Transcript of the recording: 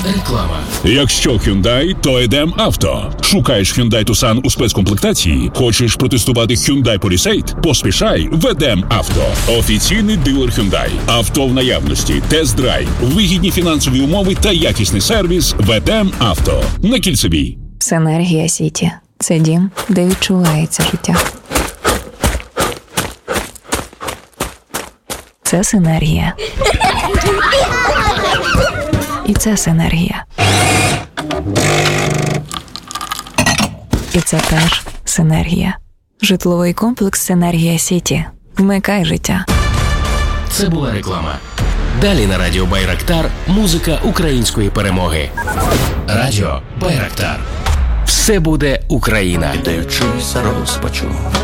Реклама. Якщо Hyundai, то Едем Авто. Шукаєш Hyundai Tucson у спецкомплектації? Хочеш протестувати Hyundai Palisade? Поспішай в Едем Авто. Офіційний дилер Hyundai. Авто в наявності, тест-драйв, вигідні фінансові умови та якісний сервіс в Едем Авто. На Кільцевій. Синергія Сіті. Це дім, де відчувається життя. Це синергія. І це синергія. І це теж синергія. Житловий комплекс «Синергія Сіті». Вмикай життя. Це була реклама. Далі на радіо Байрактар музика української перемоги. Радіо Байрактар. Все буде Україна. Піддаючись розпачу.